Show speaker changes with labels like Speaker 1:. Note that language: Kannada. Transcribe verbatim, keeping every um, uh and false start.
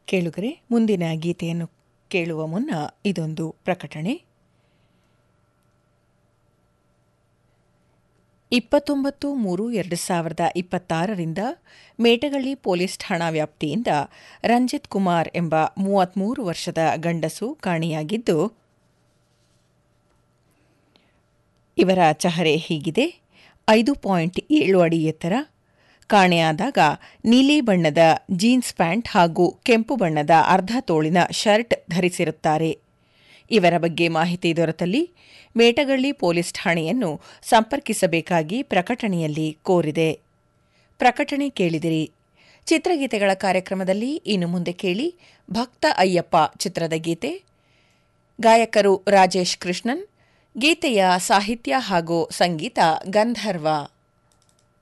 Speaker 1: ಕೇಳುಗರೆ, ಮುಂದಿನ ಗೀತೆಯನ್ನು ಕೇಳುವ ಮುನ್ನ ಇದೊಂದು ಪ್ರಕಟಣೆ. ಇಪ್ಪತ್ತೊಂಬತ್ತು ಮೂರು ಎರಡು ಸಾವಿರದ ಇಪ್ಪತ್ತಾರರಿಂದ ಮೇಟಗಳ್ಳಿ ಪೊಲೀಸ್ ಠಾಣಾ ವ್ಯಾಪ್ತಿಯಿಂದ ರಂಜಿತ್ ಕುಮಾರ್ ಎಂಬ ಮೂವತ್ಮೂರು ವರ್ಷದ ಗಂಡಸು ಕಾಣೆಯಾಗಿದ್ದು, ಇವರ ಚಹರೆ ಹೀಗಿದೆ. ಐದು ಪಾಯಿಂಟ್ ಏಳು ಅಡಿ ಎತ್ತರ. ಕಾಣೆಯಾದಾಗ ನೀಲಿ ಬಣ್ಣದ ಜೀನ್ಸ್ ಪ್ಯಾಂಟ್ ಹಾಗೂ ಕೆಂಪು ಬಣ್ಣದ ಅರ್ಧ ತೋಳಿನ ಶರ್ಟ್ ಧರಿಸಿರುತ್ತಾರೆ. ಇವರ ಬಗ್ಗೆ ಮಾಹಿತಿ ದೊರೆತಲ್ಲಿ ಮೇಟಗಳ್ಳಿ ಪೊಲೀಸ್ ಠಾಣೆಯನ್ನು ಸಂಪರ್ಕಿಸಬೇಕಾಗಿ ಪ್ರಕಟಣೆಯಲ್ಲಿ ಕೋರಿದೆ. ಪ್ರಕಟಣೆ ಕೇಳಿದಿರಿ. ಚಿತ್ರಗೀತೆಗಳ ಕಾರ್ಯಕ್ರಮದಲ್ಲಿ ಇನ್ನು ಮುಂದೆ ಕೇಳಿ ಭಕ್ತ ಅಯ್ಯಪ್ಪ ಚಿತ್ರದ ಗೀತೆ. ಗಾಯಕರು ರಾಜೇಶ್ ಕೃಷ್ಣನ್. ಗೀತೆಯ ಸಾಹಿತ್ಯ ಹಾಗೂ ಸಂಗೀತ ಗಂಧರ್ವ.